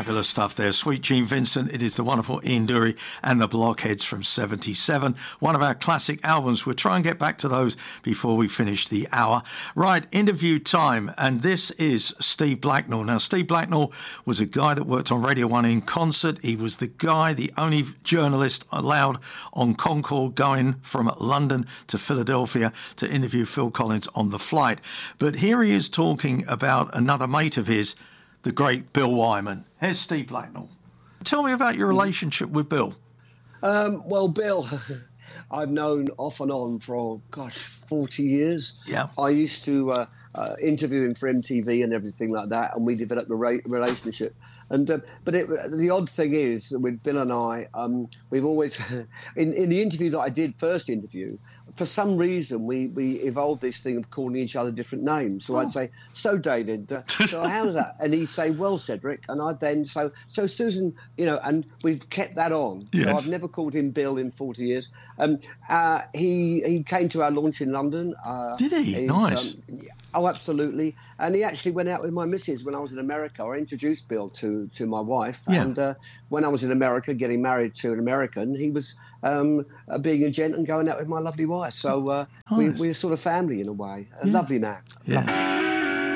Fabulous stuff there. Sweet Gene Vincent, it is the wonderful Ian Dury and the Blockheads from 77. One of our classic albums. We'll try and get back to those before we finish the hour. Right, interview time. And this is Steve Blacknell. Now, Steve Blacknell was a guy that worked on Radio 1 in concert. He was the guy, the only journalist allowed on Concorde going from London to Philadelphia to interview Phil Collins on the flight. But here he is talking about another mate of his, the great Bill Wyman. Here's Steve Blacknell. Tell me about your relationship with Bill. Well, Bill, I've known off and on for, 40 years. Yeah. I used to interview him for MTV and everything like that, and we developed a relationship. And but the odd thing is that with Bill and I, we've always, in the interview that I did, first interview, for some reason we evolved this thing of calling each other different names. So I'd say, "So David, so how's that?" And he'd say, "Well, Cedric," and I'd then so Susan, and we've kept that on. Yes. So I've never called him Bill in 40 years. He came to our launch in London. Did he? Nice. Oh, absolutely. And he actually went out with my missus when I was in America. I introduced Bill to my wife. Yeah. And when I was in America, getting married to an American, he was being a gent and going out with my lovely wife. So nice. we're sort of family in a way. A lovely man. Yeah. Lovely.